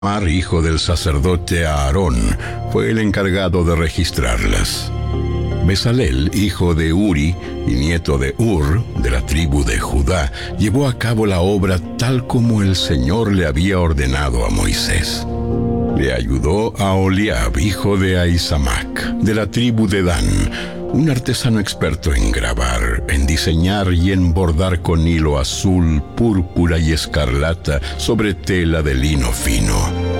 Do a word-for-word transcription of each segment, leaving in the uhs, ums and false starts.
Eleazar, hijo del sacerdote Aarón, fue el encargado de registrarlas. Bezalel, hijo de Uri y nieto de Ur, de la tribu de Judá, llevó a cabo la obra tal como el Señor le había ordenado a Moisés. Le ayudó a Oliab, hijo de Ahisamac, de la tribu de Dan, un artesano experto en grabar, en diseñar y en bordar con hilo azul, púrpura y escarlata sobre tela de lino fino.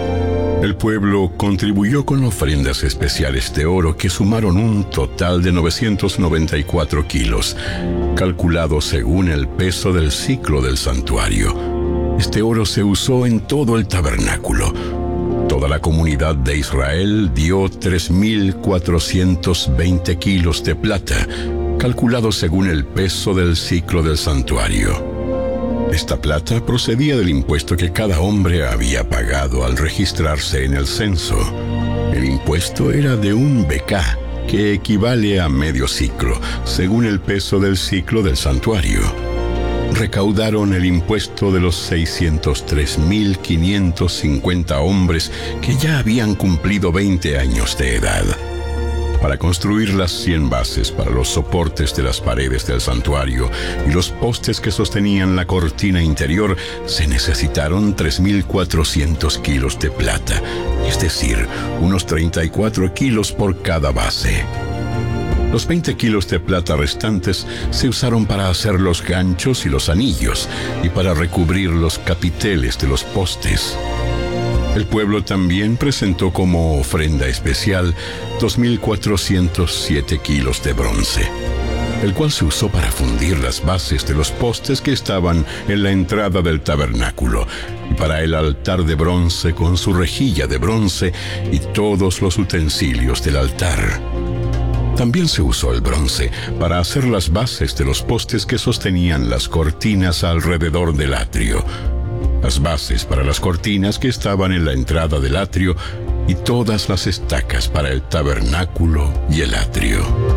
El pueblo contribuyó con ofrendas especiales de oro que sumaron un total de novecientos noventa y cuatro kilos, calculado según el peso del ciclo del santuario. Este oro se usó en todo el tabernáculo. Toda la comunidad de Israel dio tres mil cuatrocientos veinte kilos de plata, calculado según el peso del ciclo del santuario. Esta plata procedía del impuesto que cada hombre había pagado al registrarse en el censo. El impuesto era de un becá, que equivale a medio ciclo, según el peso del ciclo del santuario. Recaudaron el impuesto de los seiscientos tres mil quinientos cincuenta hombres que ya habían cumplido veinte años de edad. Para construir las cien bases para los soportes de las paredes del santuario y los postes que sostenían la cortina interior, se necesitaron tres mil cuatrocientos kilos de plata, es decir, unos treinta y cuatro kilos por cada base. Los veinte kilos de plata restantes se usaron para hacer los ganchos y los anillos y para recubrir los capiteles de los postes. El pueblo también presentó como ofrenda especial dos mil cuatrocientos siete kilos de bronce, el cual se usó para fundir las bases de los postes que estaban en la entrada del tabernáculo, y para el altar de bronce con su rejilla de bronce y todos los utensilios del altar. También se usó el bronce para hacer las bases de los postes que sostenían las cortinas alrededor del atrio, las bases para las cortinas que estaban en la entrada del atrio y todas las estacas para el tabernáculo y el atrio.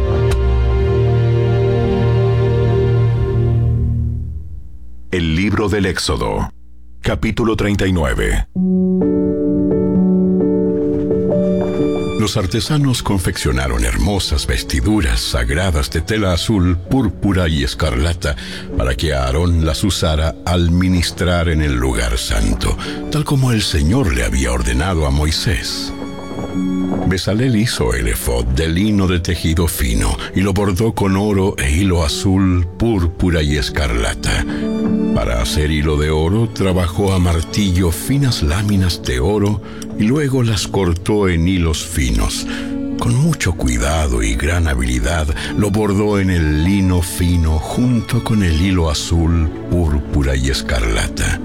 El libro del Éxodo, capítulo treinta y nueve. Los artesanos confeccionaron hermosas vestiduras sagradas de tela azul, púrpura y escarlata para que Aarón las usara al ministrar en el lugar santo, tal como el Señor le había ordenado a Moisés. Bezalel hizo el efod de lino de tejido fino y lo bordó con oro e hilo azul, púrpura y escarlata. Para hacer hilo de oro, trabajó a martillo finas láminas de oro y luego las cortó en hilos finos. Con mucho cuidado y gran habilidad, lo bordó en el lino fino junto con el hilo azul, púrpura y escarlata.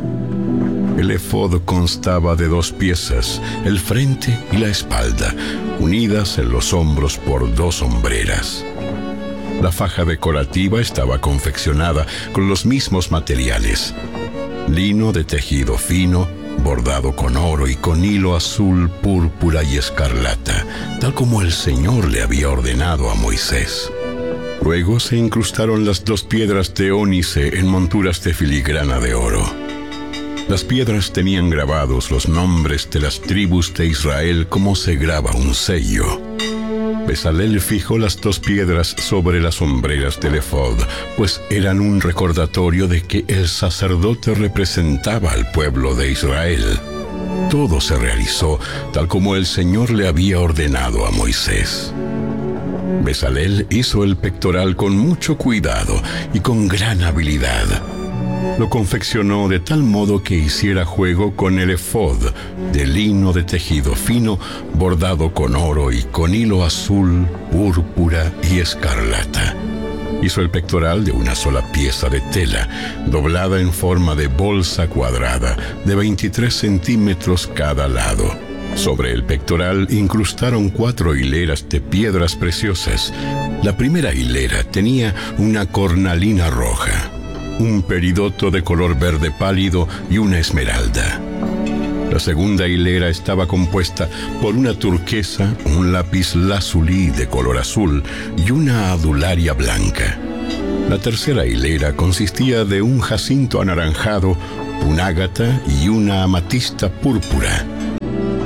El efod constaba de dos piezas, el frente y la espalda, unidas en los hombros por dos hombreras. La faja decorativa estaba confeccionada con los mismos materiales: lino de tejido fino, bordado con oro y con hilo azul, púrpura y escarlata, tal como el Señor le había ordenado a Moisés. Luego se incrustaron las dos piedras de ónice en monturas de filigrana de oro. Las piedras tenían grabados los nombres de las tribus de Israel como se graba un sello. Bezalel fijó las dos piedras sobre las hombreras del efod, pues eran un recordatorio de que el sacerdote representaba al pueblo de Israel. Todo se realizó tal como el Señor le había ordenado a Moisés. Bezalel hizo el pectoral con mucho cuidado y con gran habilidad. Lo confeccionó de tal modo que hiciera juego con el efod de lino de tejido fino, bordado con oro y con hilo azul, púrpura y escarlata. Hizo el pectoral de una sola pieza de tela, doblada en forma de bolsa cuadrada, de veintitrés centímetros cada lado. Sobre el pectoral incrustaron cuatro hileras de piedras preciosas. La primera hilera tenía una cornalina roja, un peridoto de color verde pálido y una esmeralda. La segunda hilera estaba compuesta por una turquesa, un lápiz lazuli de color azul y una adularia blanca. La tercera hilera consistía de un jacinto anaranjado, un ágata y una amatista púrpura.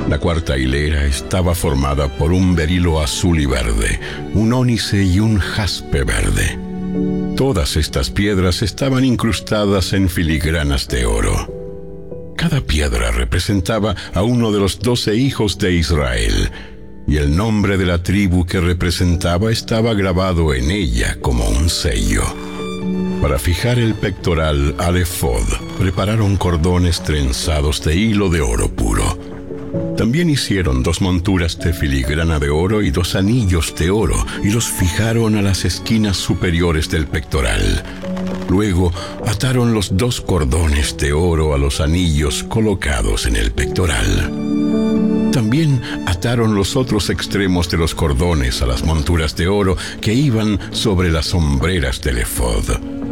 La cuarta hilera estaba formada por un berilo azul y verde, un ónice y un jaspe verde. Todas estas piedras estaban incrustadas en filigranas de oro. Cada piedra representaba a uno de los doce hijos de Israel, y el nombre de la tribu que representaba estaba grabado en ella como un sello. Para fijar el pectoral al efod, prepararon cordones trenzados de hilo de oro puro. También hicieron dos monturas de filigrana de oro y dos anillos de oro, y los fijaron a las esquinas superiores del pectoral. Luego ataron los dos cordones de oro a los anillos colocados en el pectoral. También ataron los otros extremos de los cordones a las monturas de oro que iban sobre las hombreras del efod.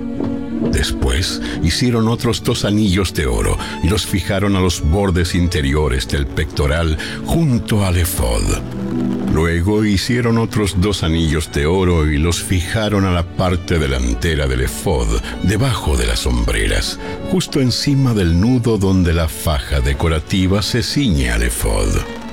Después hicieron otros dos anillos de oro y los fijaron a los bordes interiores del pectoral junto al efod. Luego hicieron otros dos anillos de oro y los fijaron a la parte delantera del efod, debajo de las hombreras, justo encima del nudo donde la faja decorativa se ciñe al efod.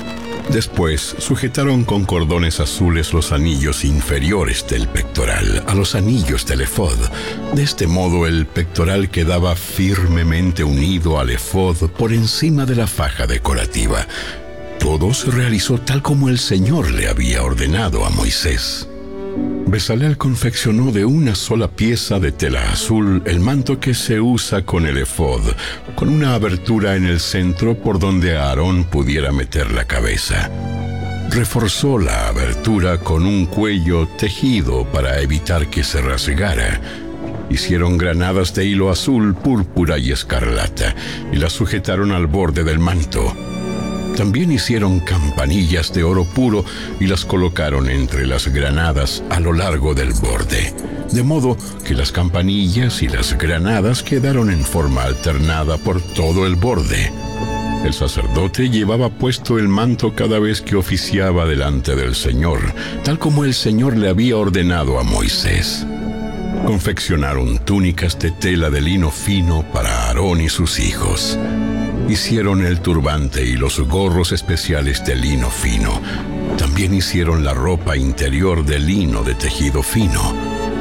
Después sujetaron con cordones azules los anillos inferiores del pectoral a los anillos del efod. De este modo el pectoral quedaba firmemente unido al efod por encima de la faja decorativa. Todo se realizó tal como el Señor le había ordenado a Moisés. Bezalel confeccionó de una sola pieza de tela azul el manto que se usa con el efod, con una abertura en el centro por donde Aarón pudiera meter la cabeza. Reforzó la abertura con un cuello tejido para evitar que se rasgara. Hicieron granadas de hilo azul, púrpura y escarlata y las sujetaron al borde del manto. También hicieron campanillas de oro puro y las colocaron entre las granadas a lo largo del borde, de modo que las campanillas y las granadas quedaron en forma alternada por todo el borde. El sacerdote llevaba puesto el manto cada vez que oficiaba delante del Señor, tal como el Señor le había ordenado a Moisés. Confeccionaron túnicas de tela de lino fino para Aarón y sus hijos. Hicieron el turbante y los gorros especiales de lino fino. También hicieron la ropa interior de lino de tejido fino.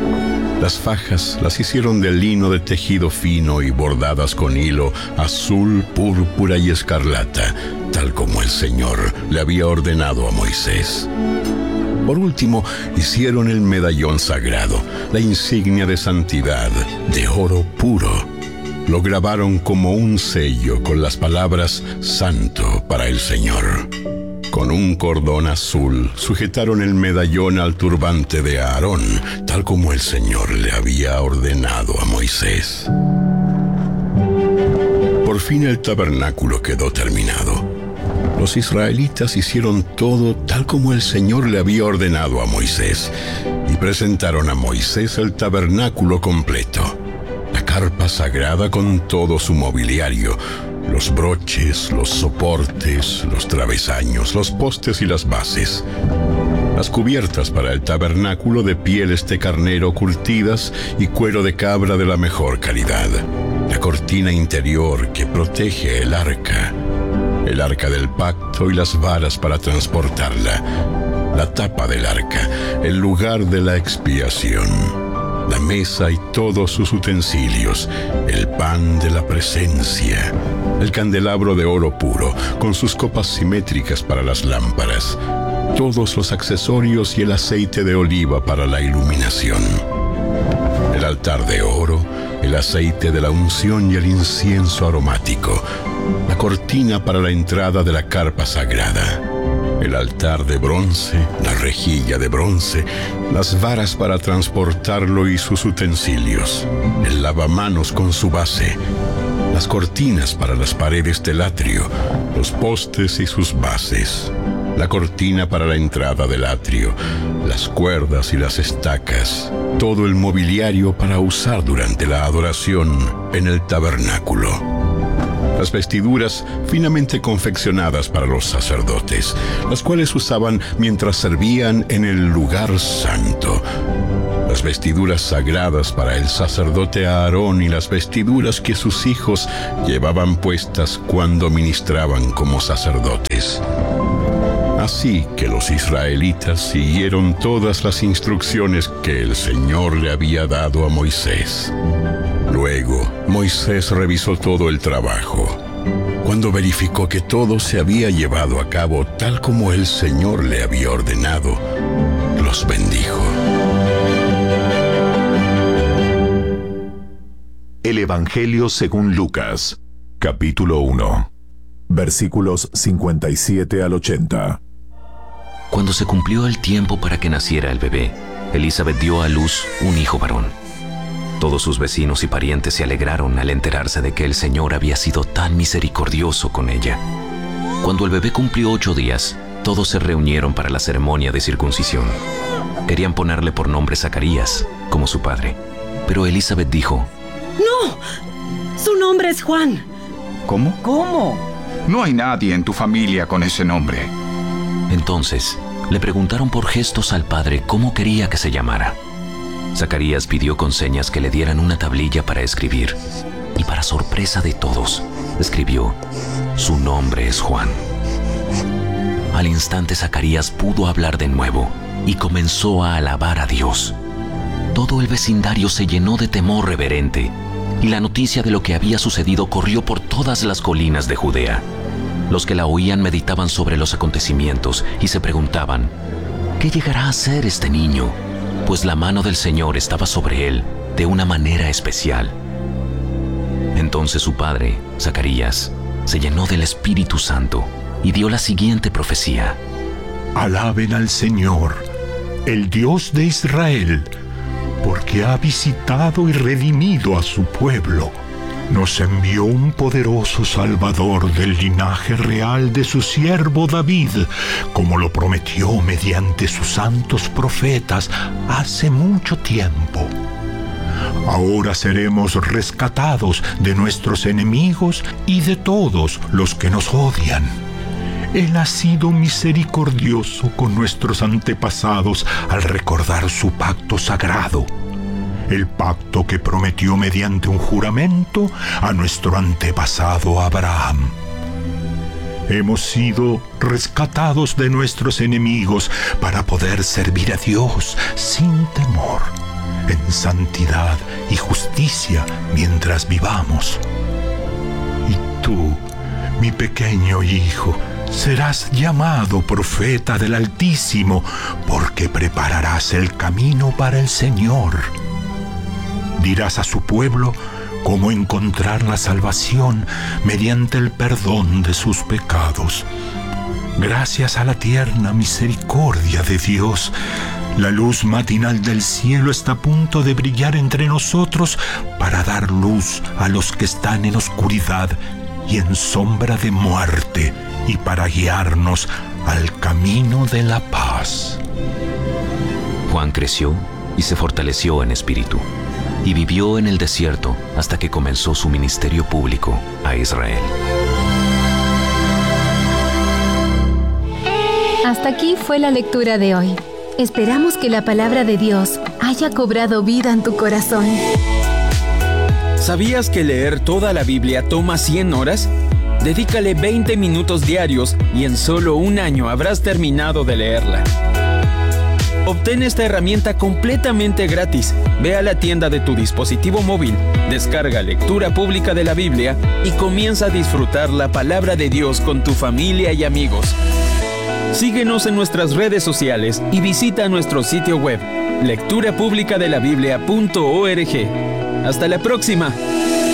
Las fajas las hicieron de lino de tejido fino y bordadas con hilo azul, púrpura y escarlata, tal como el Señor le había ordenado a Moisés. Por último, hicieron el medallón sagrado, la insignia de santidad, de oro puro. Lo grabaron como un sello con las palabras «Santo para el Señor». Con un cordón azul sujetaron el medallón al turbante de Aarón, tal como el Señor le había ordenado a Moisés. Por fin el tabernáculo quedó terminado. Los israelitas hicieron todo tal como el Señor le había ordenado a Moisés y presentaron a Moisés el tabernáculo completo. La carpa sagrada con todo su mobiliario, los broches, los soportes, los travesaños, los postes y las bases. Las cubiertas para el tabernáculo de pieles de carnero curtidas y cuero de cabra de la mejor calidad. La cortina interior que protege el arca. El arca del pacto y las varas para transportarla. La tapa del arca, el lugar de la expiación. La mesa y todos sus utensilios, el pan de la presencia, el candelabro de oro puro, con sus copas simétricas para las lámparas, todos los accesorios y el aceite de oliva para la iluminación, el altar de oro, el aceite de la unción y el incienso aromático, la cortina para la entrada de la carpa sagrada, el altar de bronce, la rejilla de bronce, las varas para transportarlo y sus utensilios, el lavamanos con su base, las cortinas para las paredes del atrio, los postes y sus bases, la cortina para la entrada del atrio, las cuerdas y las estacas, todo el mobiliario para usar durante la adoración en el tabernáculo. Las vestiduras finamente confeccionadas para los sacerdotes, las cuales usaban mientras servían en el lugar santo. Las las vestiduras sagradas para el sacerdote Aarón y las vestiduras que sus hijos llevaban puestas cuando ministraban como sacerdotes. Así que los israelitas siguieron todas las instrucciones que el Señor le había dado a Moisés. Luego, Moisés revisó todo el trabajo. Cuando verificó que todo se había llevado a cabo tal como el Señor le había ordenado, los bendijo. El Evangelio según Lucas, capítulo uno, versículos cincuenta y siete al ochenta. Cuando se cumplió el tiempo para que naciera el bebé, Elizabeth dio a luz un hijo varón. Todos sus vecinos y parientes se alegraron al enterarse de que el Señor había sido tan misericordioso con ella. Cuando el bebé cumplió ocho días, todos se reunieron para la ceremonia de circuncisión. Querían ponerle por nombre Zacarías, como su padre. Pero Elizabeth dijo: ¡No! ¡Su nombre es Juan! ¿Cómo? ¿Cómo? No hay nadie en tu familia con ese nombre. Entonces, le preguntaron por gestos al padre cómo quería que se llamara. Zacarías pidió con señas que le dieran una tablilla para escribir, y para sorpresa de todos, escribió: su nombre es Juan. Al instante Zacarías pudo hablar de nuevo y comenzó a alabar a Dios. Todo el vecindario se llenó de temor reverente, y la noticia de lo que había sucedido corrió por todas las colinas de Judea. Los que la oían meditaban sobre los acontecimientos y se preguntaban: ¿qué llegará a ser este niño? Pues la mano del Señor estaba sobre él de una manera especial. Entonces su padre, Zacarías, se llenó del Espíritu Santo y dio la siguiente profecía: Alaben al Señor, el Dios de Israel, porque ha visitado y redimido a su pueblo. Nos envió un poderoso Salvador del linaje real de su siervo David, como lo prometió mediante sus santos profetas hace mucho tiempo. Ahora seremos rescatados de nuestros enemigos y de todos los que nos odian. Él ha sido misericordioso con nuestros antepasados al recordar su pacto sagrado, el pacto que prometió mediante un juramento a nuestro antepasado Abraham. Hemos sido rescatados de nuestros enemigos para poder servir a Dios sin temor, en santidad y justicia mientras vivamos. Y tú, mi pequeño hijo, serás llamado profeta del Altísimo, porque prepararás el camino para el Señor. Dirás a su pueblo cómo encontrar la salvación mediante el perdón de sus pecados. Gracias a la tierna misericordia de Dios, la luz matinal del cielo está a punto de brillar entre nosotros para dar luz a los que están en oscuridad y en sombra de muerte, y para guiarnos al camino de la paz. Juan creció y se fortaleció en espíritu, y vivió en el desierto hasta que comenzó su ministerio público a Israel. Hasta aquí fue la lectura de hoy. Esperamos que la palabra de Dios haya cobrado vida en tu corazón. ¿Sabías que leer toda la Biblia toma cien horas? Dedícale veinte minutos diarios y en solo un año habrás terminado de leerla. Obtén esta herramienta completamente gratis. Ve a la tienda de tu dispositivo móvil, descarga Lectura Pública de la Biblia y comienza a disfrutar la palabra de Dios con tu familia y amigos. Síguenos en nuestras redes sociales y visita nuestro sitio web, lectura pública de la biblia punto org. ¡Hasta la próxima!